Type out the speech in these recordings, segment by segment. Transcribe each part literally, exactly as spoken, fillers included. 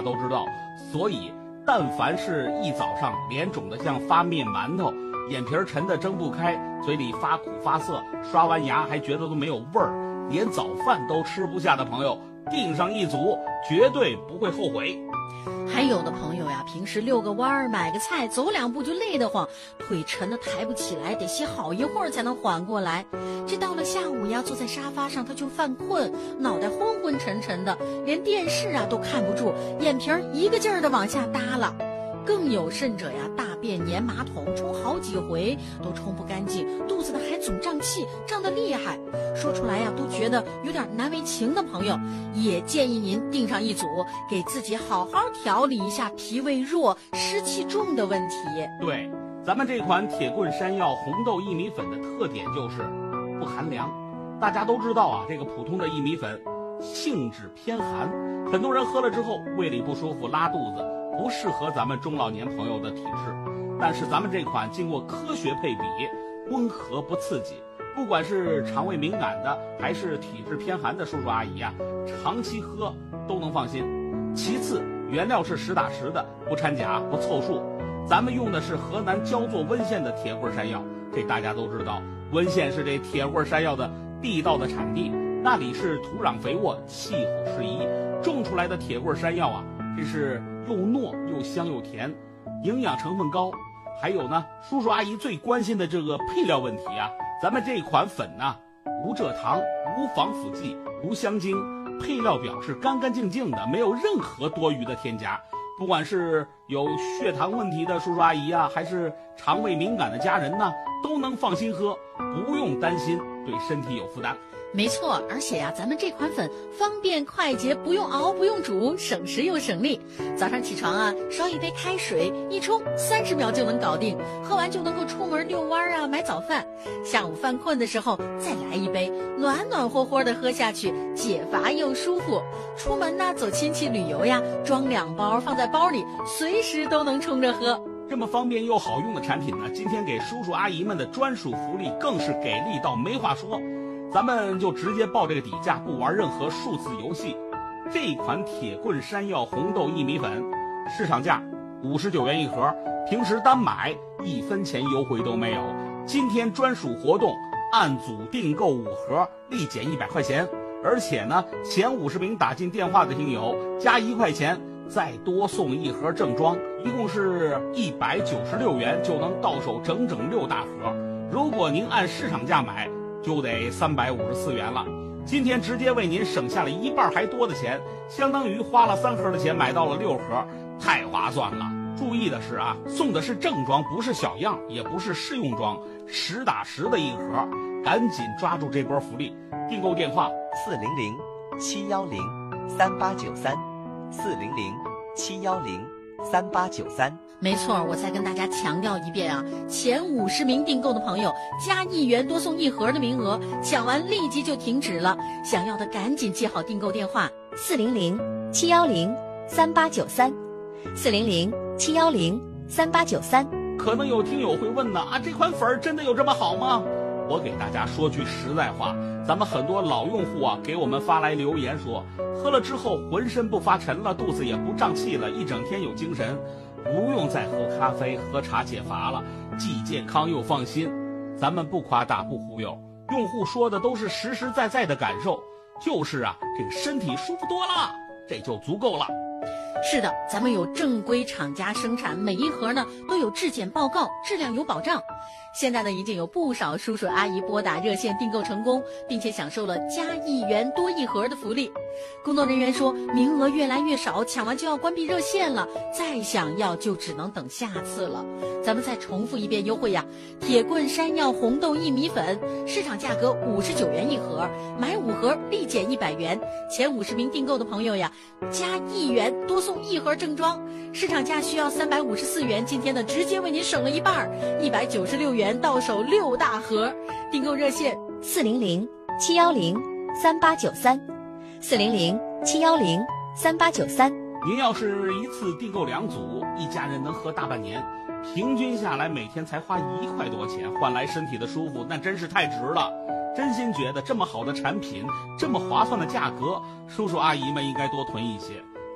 都知道，所以但凡是一早上脸肿得像发面馒头，眼皮沉得睁不开，嘴里发苦发涩，刷完牙还觉得都没有味儿，连早饭都吃不下的朋友，订上一组绝对不会后悔。 还有的朋友呀，平时遛个弯儿买个菜走两步就累得慌，腿沉得抬不起来，得歇好一会儿才能缓过来。这到了下午呀，坐在沙发上他就犯困，脑袋昏昏沉沉的，连电视啊都看不住，眼皮儿一个劲儿的往下耷拉。更有甚者呀，大便粘马桶冲好几回都冲不干净，肚子呢还总胀气，胀得厉害，说出来呀都觉得有点难为情的朋友，也建议您订上一组，给自己好好调理一下脾胃弱、湿气重的问题。 对，咱们这款铁棍山药红豆薏米粉的特点就是不寒凉。大家都知道啊，这个普通的薏米粉性质偏寒，很多人喝了之后胃里不舒服、拉肚子，不适合咱们中老年朋友的体质。但是咱们这款经过科学配比，温和不刺激，不管是肠胃敏感的还是体质偏寒的叔叔阿姨啊，长期喝都能放心。其次，原料是实打实的，不掺假不凑数。咱们用的是河南焦作温县的铁棍山药，这大家都知道，温县是这铁棍山药的地道的产地，那里是土壤肥沃，气候适宜，种出来的铁棍山药啊，这是又糯又香又甜，营养成分高。还有呢，叔叔阿姨最关心的这个配料问题啊，咱们这款粉呢，无蔗糖、无防腐剂、无香精，配料表是干干净净的，没有任何多余的添加。不管是有血糖问题的叔叔阿姨啊，还是肠胃敏感的家人呢，都能放心喝，不用担心对身体有负担。 没错，而且呀，咱们这款粉方便快捷，不用熬不用煮，省时又省力。早上起床啊，烧一杯开水，一冲三十秒就能搞定，喝完就能够出门遛弯啊，买早饭。下午犯困的时候再来一杯，暖暖和和的喝下去，解乏又舒服。出门呢，走亲戚旅游呀，装两包放在包里，随时都能冲着喝。 这么方便又好用的产品呢，今天给叔叔阿姨们的专属福利更是给力到没话说。咱们就直接报这个底价，不玩任何数字游戏。这款铁棍山药红豆薏米粉，市场价五十九元一盒，平时单买一分钱优惠都没有。今天专属活动，按组订购五盒，立减一百块钱。而且呢，前五十名打进电话的听友加一块钱，再多送一盒正装，一共是一百九十六元就能到手整整六大盒。如果您按市场价买，就得三百五十四元了。今天直接为您省下了一半还多的钱，相当于花了三盒的钱买到了六盒，太划算了。注意的是啊，送的是正装，不是小样，也不是试用装，实打实的一盒，赶紧抓住这波福利。订购电话四零零七幺零三八九三，四零零七幺零三八九三。 没错，我再跟大家强调一遍啊，前五十名订购的朋友加一元多送一盒的名额，抢完立即就停止了。想要的赶紧记好订购电话四零零七幺零三八九三，四零零七幺零三八九三。 可能有听友会问呢，啊，这款粉真的有这么好吗？我给大家说句实在话，咱们很多老用户啊给我们发来留言说，喝了之后浑身不发沉了，肚子也不胀气了，一整天有精神，不用再喝咖啡喝茶解乏了，既健康又放心。咱们不夸大不忽悠，用户说的都是实实在在的感受，就是啊，这个身体舒服多了，这就足够了。 是的，咱们有正规厂家生产，每一盒呢都有质检报告，质量有保障。现在呢，已经有不少叔叔阿姨拨打热线订购成功，并且享受了加一元多一盒的福利。工作人员说，名额越来越少，抢完就要关闭热线了，再想要就只能等下次了。咱们再重复一遍优惠呀，铁棍山药红豆薏米粉，市场价格五十九元一盒，买五盒立减一百元。前五十名订购的朋友呀，加一元多送一盒正装，市场价需要三百五十四元，今天呢直接为您省了一半，一百九十六元到手六大盒。订购热线四零零七幺零三八九三，四零零七幺零三八九三。 您要是一次订购两组，一家人能喝大半年，平均下来每天才花一块多钱，换来身体的舒服，那真是太值了。真心觉得这么好的产品，这么划算的价格，叔叔阿姨们应该多囤一些。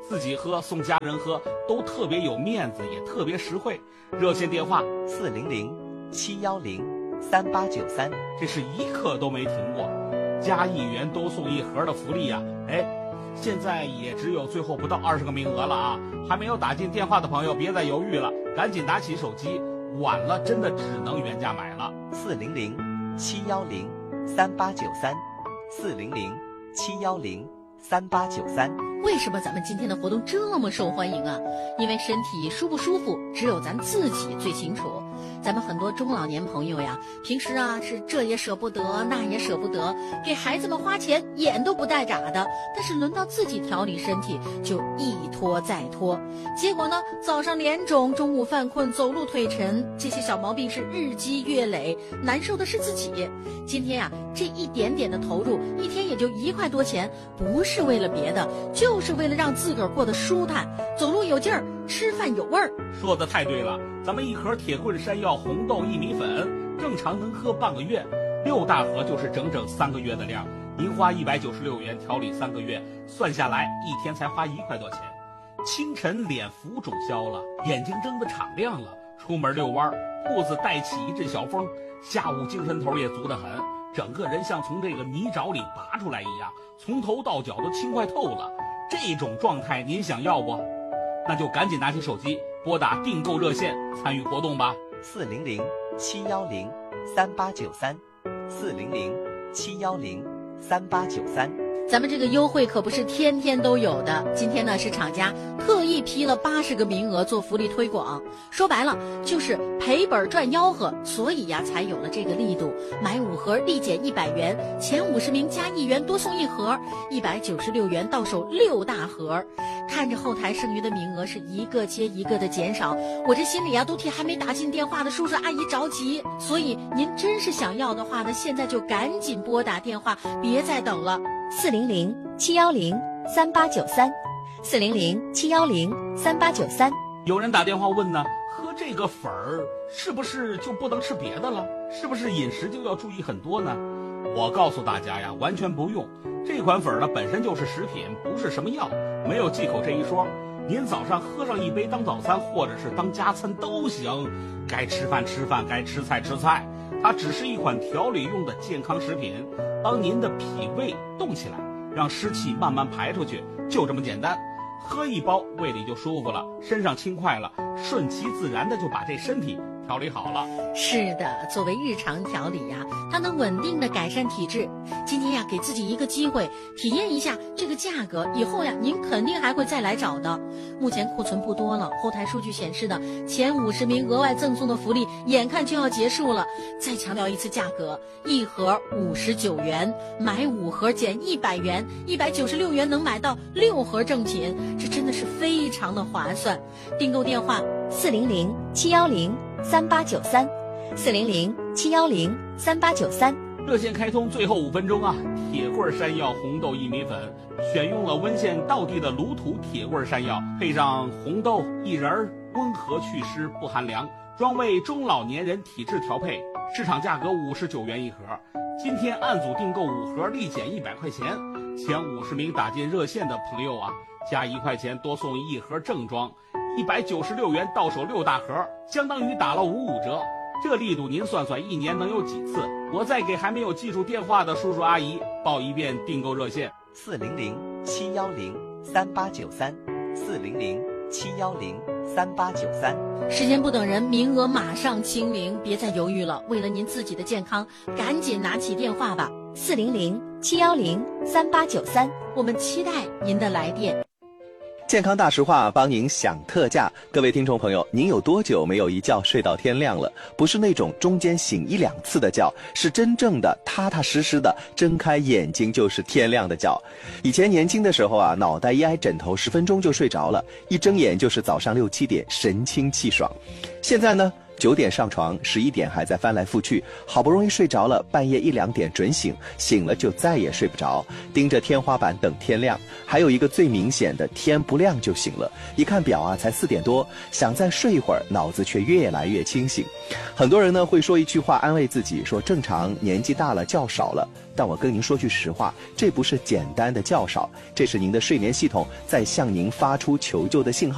自己喝送家人喝都特别有面子，也特别实惠。热线电话四零零七幺零三八九三， 这是一刻都没停过，加一元多送一盒的福利啊！哎，现在也只有最后不到二十个名额了啊！还没有打进电话的朋友别再犹豫了，赶紧拿起手机，晚了真的只能原价买了。 四零零七幺零三八九三，四零零七幺零三八九三。 为什么咱们今天的活动这么受欢迎啊？因为身体舒不舒服，只有咱自己最清楚。咱们很多中老年朋友呀，平时啊是这也舍不得，那也舍不得，给孩子们花钱眼都不带眨的，但是轮到自己调理身体就一拖再拖，结果呢，早上脸肿，中午犯困，走路腿沉，这些小毛病是日积月累，难受的是自己。今天呀，这一点点的投入，一天也就一块多钱，不是为了别的，就是为了让自个儿过得舒坦，走路有劲儿，吃饭有味儿。 说的太对了，咱们一盒铁棍山药红豆薏米粉，正常能喝半个月，六大盒就是整整三个月的量。您花一百九十六元调理三个月，算下来一天才花一块多钱。清晨脸浮肿消了，眼睛睁得敞亮了，出门遛弯，裤子带起一阵小风，下午精神头也足得很，整个人像从这个泥沼里拔出来一样，从头到脚都轻快透了。这种状态您想要不？那就赶紧拿起手机拨打订购热线参与活动吧。 四零零七幺零三八九三，四零零七幺零三八九三。 咱们这个优惠可不是天天都有的，今天呢是厂家特意批了八十个名额做福利推广，说白了就是赔本赚吆喝，所以呀才有了这个力度。买五盒立减一百元，前五十名加一元多送一盒，一百九十六元到手六大盒。看着后台剩余的名额是一个接一个的减少，我这心里啊都替还没打进电话的叔叔阿姨着急。所以您真是想要的话呢，现在就赶紧拨打电话，别再等了。 四零零七幺零三八九三，四零零七幺零三八九三。 有人打电话问呢，喝这个粉儿是不是就不能吃别的了？是不是饮食就要注意很多呢？我告诉大家呀，完全不用。这款粉儿呢本身就是食品，不是什么药，没有忌口这一说。您早上喝上一杯当早餐或者是当加餐都行，该吃饭吃饭，该吃菜吃菜。它只是一款调理用的健康食品，帮您的脾胃动起来，让湿气慢慢排出去，就这么简单。喝一包胃里就舒服了，身上轻快了，顺其自然的就把这身体调理好了。 是的，作为日常调理呀，它能稳定的改善体质。今天呀，给自己一个机会，体验一下这个价格，以后呀，您肯定还会再来找的。目前库存不多了，后台数据显示呢，前五十名额外赠送的福利眼看就要结束了。再强调一次价格，一盒五十九元，买五盒减一百元，一百九十六元能买到六盒正品，这真的是非常的划算。订购电话四零零七幺零三八九三，四零零七幺零三八九三。 热线开通最后五分钟啊！铁棍山药红豆薏米粉选用了温县道地的卤土铁棍山药，配上红豆、薏仁，温和祛湿不寒凉，专为中老年人体质调配。市场价格五十九元一盒，今天按组订购五盒立减一百块钱，前五十名打进热线的朋友啊，加一块钱多送一盒正装，一百九十六元到手六大盒，相当于打了五五折。这力度您算算，一年能有几次？我再给还没有记住电话的叔叔阿姨报一遍订购热线： 四零零七幺零三八九三，四零零七幺零三八九三。 时间不等人，名额马上清零，别再犹豫了。为了您自己的健康，赶紧拿起电话吧。 四零零七幺零三八九三， 我们期待您的来电。 健康大实话帮您享特价，各位听众朋友，您有多久没有一觉睡到天亮了？不是那种中间醒一两次的觉，是真正的踏踏实实的睁开眼睛就是天亮的觉。以前年轻的时候啊，脑袋一挨枕头十分钟就睡着了，一睁眼就是早上六七点，神清气爽。现在呢， 九点上床，十一点还在翻来覆去，好不容易睡着了，半夜一两点准醒，醒了就再也睡不着，盯着天花板等天亮。还有一个最明显的，天不亮就醒了，一看表啊，才四点多，想再睡一会儿，脑子却越来越清醒。很多人呢会说一句话安慰自己，说正常，年纪大了觉少了。但我跟您说句实话，这不是简单的觉少，这是您的睡眠系统在向您发出求救的信号。